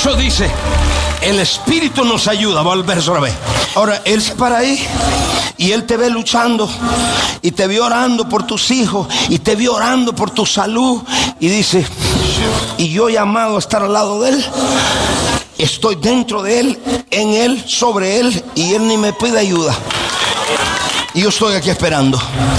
eso dice, el Espíritu nos ayuda. Va al verso otra vez. Ahora, Él se para ahí y Él te ve luchando y te ve orando por tus hijos y te ve orando por tu salud y dice, y yo llamado a estar al lado de Él, estoy dentro de Él, en Él, sobre Él, y Él ni me pide ayuda y yo estoy aquí esperando.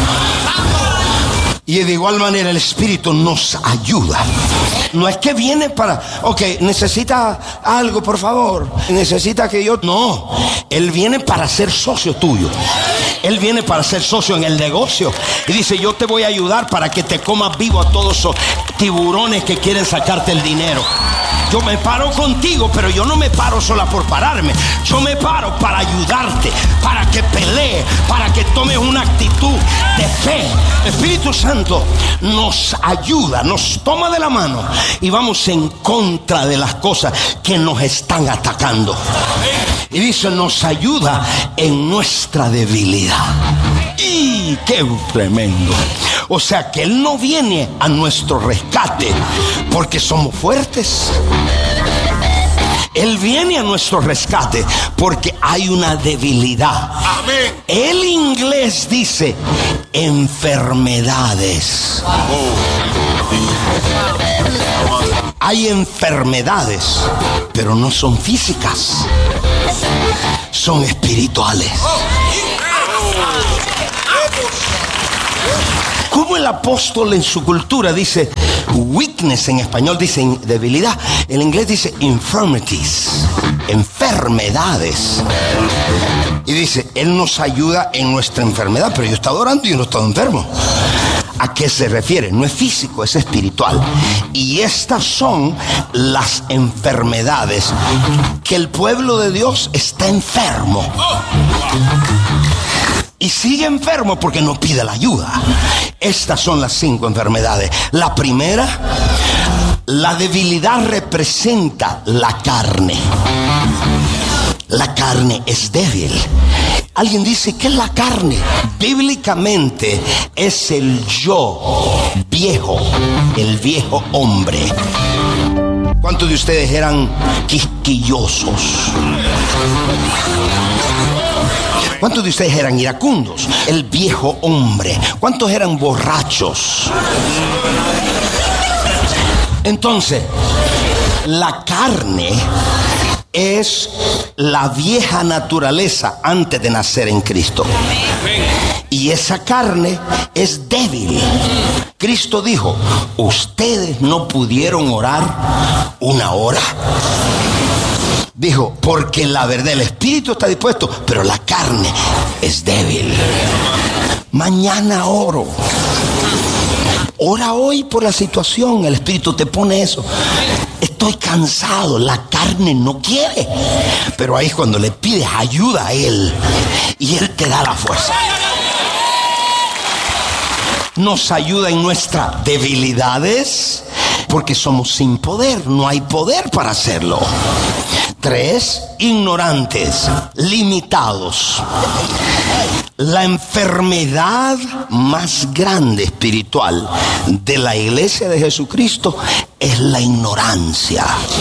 Y de igual manera el Espíritu nos ayuda. No es que viene para, ok, necesita algo, por favor, necesita que yo... No, Él viene para ser socio tuyo. Él viene para ser socio en el negocio. Y dice, yo te voy a ayudar para que te comas vivo a todos esos tiburones que quieren sacarte el dinero. Yo me paro contigo, pero yo no me paro sola por pararme. Yo me paro para ayudarte, para que pelees, para que tomes una actitud de fe. El Espíritu Santo nos ayuda, nos toma de la mano y vamos en contra de las cosas que nos están atacando. Y dice, nos ayuda en nuestra debilidad. ¡Y qué tremendo! O sea que Él no viene a nuestro rescate porque somos fuertes. Él viene a nuestro rescate porque hay una debilidad. Amén. El inglés dice enfermedades. Hay enfermedades, pero no son físicas, son espirituales. Como el apóstol en su cultura dice weakness, en español dice debilidad, en inglés dice infirmities, enfermedades. Y dice, Él nos ayuda en nuestra enfermedad, pero yo he estado orando y yo no he estado enfermo. ¿A qué se refiere? No es físico, es espiritual. Y estas son las enfermedades que el pueblo de Dios está enfermo. Y sigue enfermo porque no pide la ayuda. Estas son las 5 enfermedades. La primera, la debilidad representa la carne. La carne es débil. Alguien dice, ¿qué es la carne? Bíblicamente es el yo viejo, el viejo hombre. ¿Cuántos de ustedes eran quisquillosos? ¿Cuántos de ustedes eran iracundos? El viejo hombre. ¿Cuántos eran borrachos? Entonces, la carne es la vieja naturaleza antes de nacer en Cristo. Y esa carne es débil. Cristo dijo, ustedes no pudieron orar 1 hora. Dijo, porque la verdad, el espíritu está dispuesto, pero la carne es débil. Mañana oro. Ora hoy por la situación. El espíritu te pone eso. Estoy cansado, la carne no quiere. Pero ahí es cuando le pides ayuda a Él y Él te da la fuerza. Nos ayuda en nuestras debilidades porque somos sin poder, no hay poder para hacerlo. 3, ignorantes, limitados. La enfermedad más grande espiritual de la iglesia de Jesucristo es la ignorancia.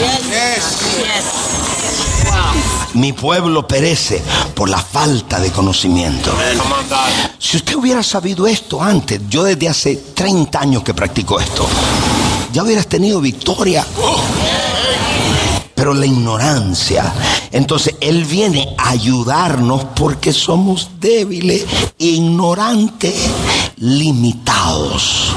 Mi pueblo perece por la falta de conocimiento. Si usted hubiera sabido esto antes, yo desde hace 30 años que practico esto, ya hubieras tenido victoria. Pero la ignorancia, entonces Él viene a ayudarnos porque somos débiles, ignorantes, limitados.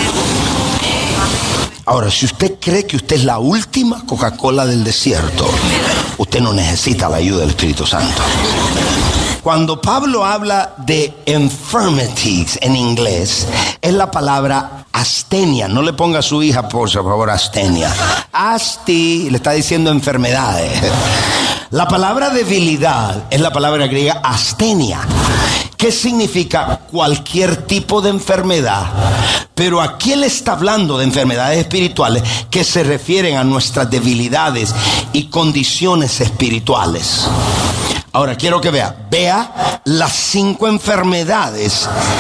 Ahora, si usted cree que usted es la última Coca-Cola del desierto, usted no necesita la ayuda del Espíritu Santo. Cuando Pablo habla de infirmities en inglés, es la palabra astenia. No le ponga a su hija, por favor, astenia. Asti, le está diciendo enfermedades. La palabra debilidad es la palabra griega astenia, que significa cualquier tipo de enfermedad. Pero aquí él está hablando de enfermedades espirituales que se refieren a nuestras debilidades y condiciones espirituales. Ahora quiero que vea las 5 enfermedades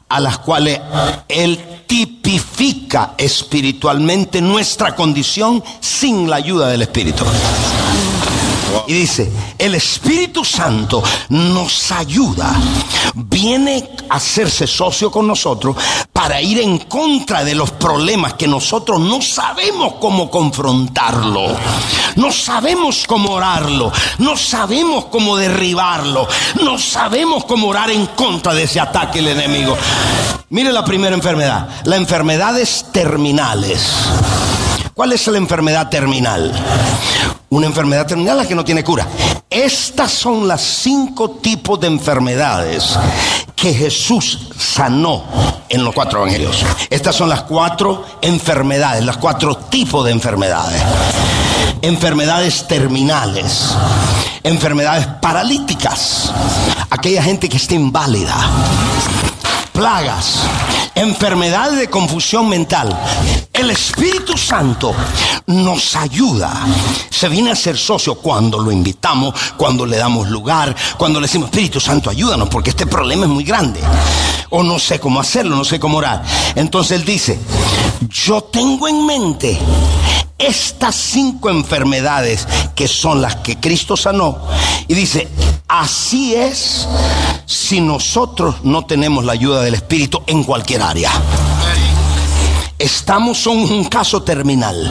a las cuales Él tipifica espiritualmente nuestra condición sin la ayuda del Espíritu. Y dice, el Espíritu Santo nos ayuda, viene a hacerse socio con nosotros para ir en contra de los problemas que nosotros no sabemos cómo confrontarlo, no sabemos cómo orarlo, no sabemos cómo derribarlo, no sabemos cómo orar en contra de ese ataque del enemigo. Mire la primera enfermedad, las enfermedades terminales. ¿Cuál es la enfermedad terminal? Una enfermedad terminal la que no tiene cura. Estas son las 5 tipos de enfermedades que Jesús sanó en los 4 evangelios. Estas son las 4 enfermedades, las 4 tipos de enfermedades. Enfermedades terminales, enfermedades paralíticas, aquella gente que está inválida, plagas, enfermedades de confusión mental. El Espíritu Santo nos ayuda, se viene a ser socio cuando lo invitamos, cuando le damos lugar, cuando le decimos, Espíritu Santo, ayúdanos porque este problema es muy grande, o no sé cómo hacerlo, no sé cómo orar. Entonces Él dice, yo tengo en mente estas 5 enfermedades que son las que Cristo sanó, y dice, así es si nosotros no tenemos la ayuda del Espíritu en cualquier área. Estamos en un caso terminal.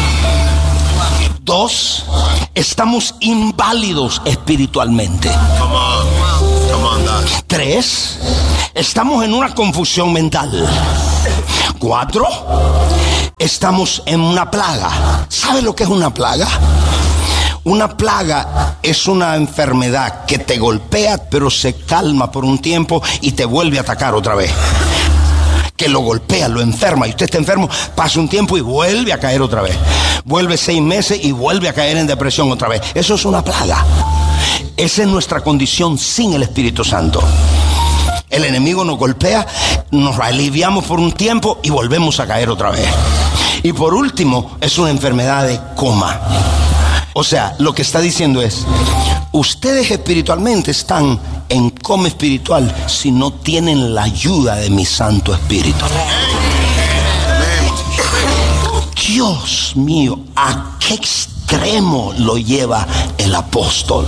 2, estamos inválidos espiritualmente. 3, estamos en una confusión mental. 4, estamos en una plaga. ¿Sabe lo que es una plaga? Una plaga es una enfermedad que te golpea, pero se calma por un tiempo y te vuelve a atacar otra vez. Que lo golpea, lo enferma, y usted está enfermo, pasa un tiempo y vuelve a caer otra vez. Vuelve 6 meses y vuelve a caer en depresión otra vez. Eso es una plaga. Esa es nuestra condición sin el Espíritu Santo. El enemigo nos golpea, nos aliviamos por un tiempo y volvemos a caer otra vez. Y por último, es una enfermedad de coma. O sea, lo que está diciendo es, ustedes espiritualmente están en coma espiritual si no tienen la ayuda de mi Santo Espíritu. Dios mío, ¿a qué extremo lo lleva el apóstol?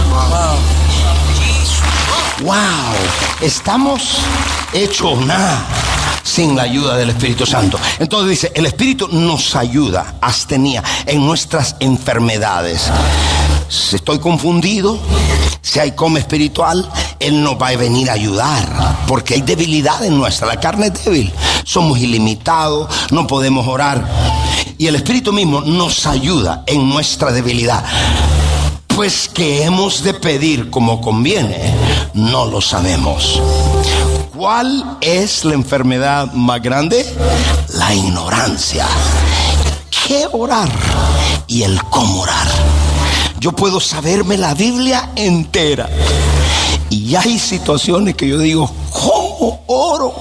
Wow, estamos hechos nada sin la ayuda del Espíritu Santo. Entonces dice, el Espíritu nos ayuda, astenía, en nuestras enfermedades. Si estoy confundido, si hay coma espiritual, Él nos va a venir a ayudar, porque hay debilidad en nuestra, la carne es débil, somos ilimitados, no podemos orar, y el Espíritu mismo nos ayuda en nuestra debilidad. Pues que hemos de pedir como conviene, no lo sabemos. ¿Cuál es la enfermedad más grande? La ignorancia. ¿Qué orar? Y el cómo orar. Yo puedo saberme la Biblia entera, y hay situaciones que yo digo, ¿cómo oro?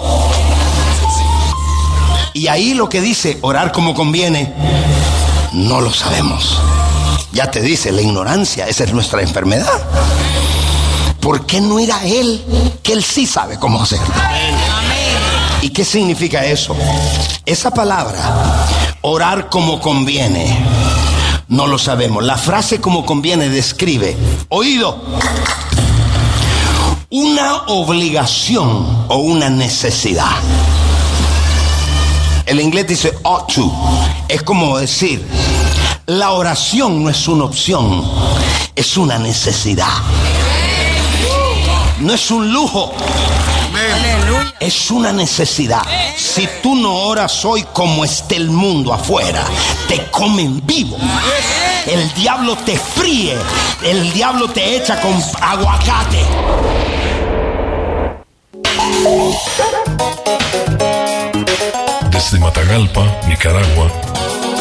Y ahí lo que dice orar como conviene, no lo sabemos. Ya te dice, la ignorancia, esa es nuestra enfermedad. ¿Por qué no ir a Él? Que Él sí sabe cómo hacerlo. ¿Y qué significa eso? Esa palabra, orar como conviene, no lo sabemos. La frase como conviene describe, oído, una obligación o una necesidad. El inglés dice ought to. Es como decir, la oración no es una opción, es una necesidad. No es un lujo, es una necesidad. Si tú no oras hoy como esté el mundo afuera, te comen vivo. El diablo te fríe, el diablo te echa con aguacate. Desde Matagalpa, Nicaragua,